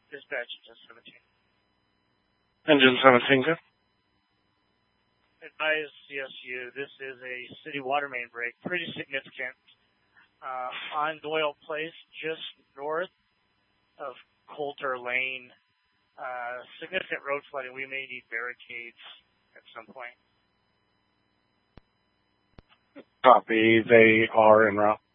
Dispatch engine 17. Engine 17, good. Advise CSU, this is a city water main break, pretty significant, on Doyle Place, just north of Coulter Lane. Significant road flooding. We may need barricades at some point. Copy. They are en route.